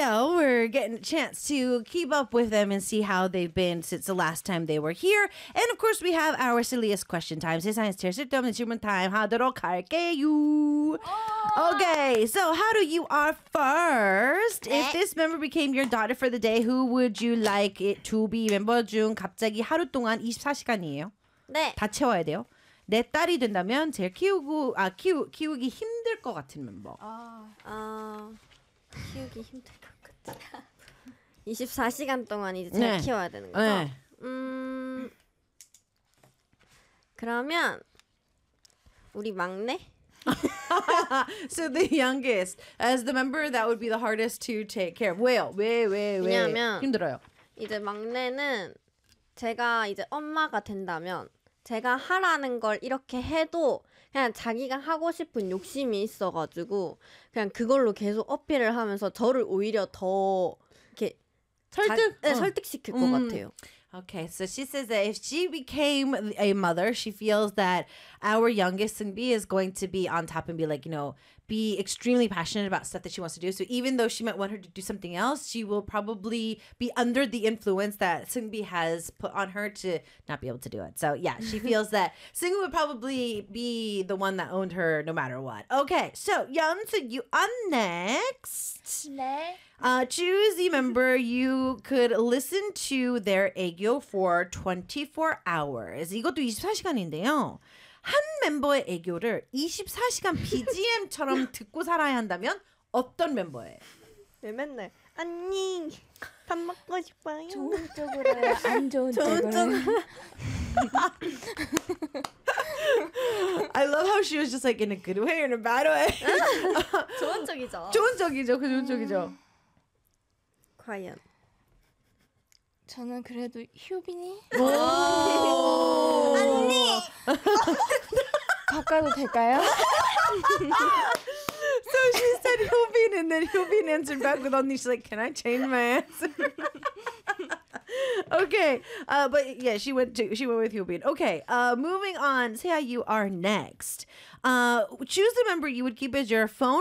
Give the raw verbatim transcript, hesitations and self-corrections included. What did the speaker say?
show, we're getting a chance to keep up with them and see how they've been since the last time they were here. And of course, we have our silliest question time. 세상에서 제일 쓸데없는 질문 타임 하도록 할게요. Okay, so how do you are first? If this member became your daughter for the day, who would you like it to be? 멤버 중 갑자기 하루 동안 이십사 시간이에요. 네. 다 채워야 돼요. 내 딸이 된다면 제일 키우고 아 키우 키우기 힘들 것 같은 멤버. 아, 어, 키우기 힘들 것 같아. 이십사 시간 동안 이제 잘 네. 키워야 되는 거죠? 네. 음, 그러면 우리 막내? So the youngest, as the member that would be the hardest to take care of. 왜요? 왜, 왜, 왜? 왜냐하면 힘들어요. 이제 막내는 제가 이제 엄마가 된다면 제가 하라는 걸 이렇게 해도 그냥 자기가 하고 싶은 욕심이 있어가지고 그냥 그걸로 계속 어필을 하면서 저를 오히려 더 이렇게 설득? 자, 네, 어. 설득시킬 것 음. 같아요. Okay, so she says that if she became a mother, she feels that our youngest Seungbi is going to be on top and be like, you know, be extremely passionate about stuff that she wants to do. So even though she might want her to do something else, she will probably be under the influence that Seungbi has put on her to not be able to do it. So yeah, she feels that Seungbi would probably be the one that owned her no matter what. Okay, so Yeon-soo, you are next. 네. Uh, choose the member. You could listen to their 애교 for twenty-four hours. 이것도 이십사 시간인데요. 한 멤버의 애교를 이십사 시간 비지엠처럼 듣고 살아야 한다면 어떤 멤버예요? 왜 맨날 언니 밥 먹고 싶어요? 좋은 쪽으로요, 안 좋은, 좋은 쪽으로요. I love how she was just like in a good way or in a bad way. 좋은 쪽이죠. 좋은 쪽이죠. 그 좋은 쪽이죠. 과연 저는 그래도 효빈이 언니. 바꿔도 될까요? So she said Hyobin, and then Hyobin answered back with 언니. She's like, can I change my answer? Okay, uh, but yeah, she went to she went with Hyobin. Okay, uh, moving on. Seah, you are next. Uh, choose the member you would keep as your phone